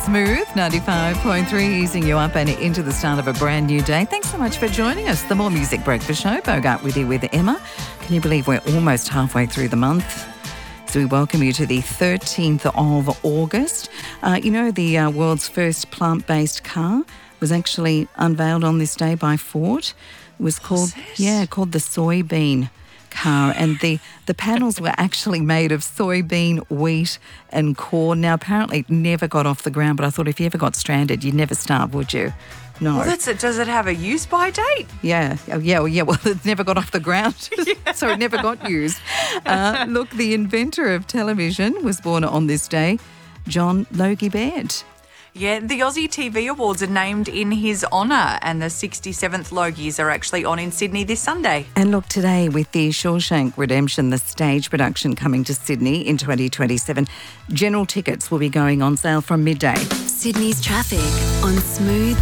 Smooth 95.3, easing you up and into the start of a brand new day. Thanks so much for joining us. The More Music Breakfast Show, Bogart with you with Emma. Can you believe we're almost halfway through the month? So we welcome you to the 13th of August. The world's first plant-based car was actually unveiled on this day by Ford. It was called the soybean car, and the panels were actually made of soybean, wheat and corn. Now, apparently it never got off the ground, but I thought if you ever got stranded, you'd never starve, would you? No. Well, that's it. Does it have a use-by date? Yeah. Well, it never got off the ground, so it never got used. Look, the inventor of television was born on this day, John Logie Baird. Yeah, the Aussie TV Awards are named in his honour, and the 67th Logies are actually on in Sydney this Sunday. And look, today with the Shawshank Redemption, the stage production coming to Sydney in 2027, general tickets will be going on sale from midday. Sydney's traffic on Smooth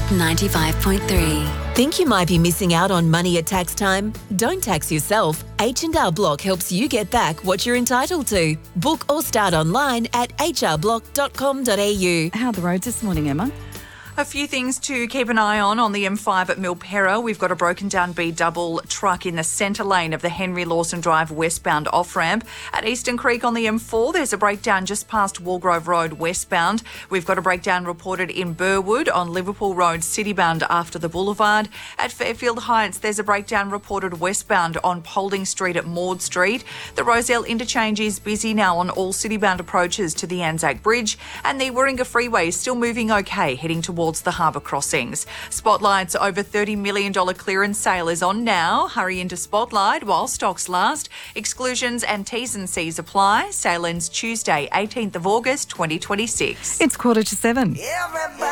95.3. Think you might be missing out on money at tax time? Don't tax yourself. H&R Block helps you get back what you're entitled to. Book or start online at hrblock.com.au. How are the roads this morning, Emma? A few things to keep an eye on the M5 at Milperra. We've got a broken down B-double truck in the centre lane of the Henry Lawson Drive westbound off-ramp. At Eastern Creek on the M4, there's a breakdown just past Walgrove Road westbound. We've got a breakdown reported in Burwood on Liverpool Road citybound after the boulevard. At Fairfield Heights, there's a breakdown reported westbound on Paulding Street at Maud Street. The Rozelle interchange is busy now on all citybound approaches to the Anzac Bridge, and the Warringah Freeway is still moving okay, heading towards the harbour crossings. Spotlight's over $30 million clearance sale is on now. Hurry into Spotlight while stocks last. Exclusions and T's and C's apply. Sale ends Tuesday, 18th of August, 2026. It's 7:15.